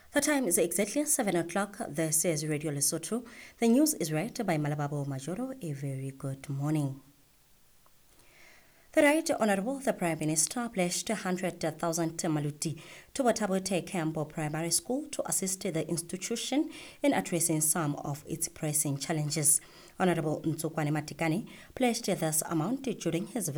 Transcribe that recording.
The time is exactly 7 o'clock. This is Radio Lesotho. The news is read by Malababo Majoro. A very good morning. The Right Honourable the Prime Minister pledged 100,000 Maluti to Watabote Campo Primary School to assist the institution in addressing some of its pressing challenges. Honourable Ntsukwane Matikane pledged this amount during his